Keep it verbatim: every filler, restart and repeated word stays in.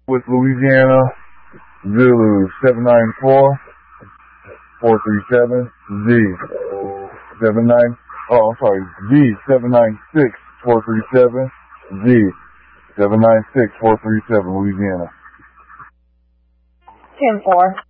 with Louisiana, Zulu seven nine four, four three seven, Z seven nine, oh, I'm sorry, Z seven nine six, four three seven, Z seven nine six, four three seven, Louisiana. ten four.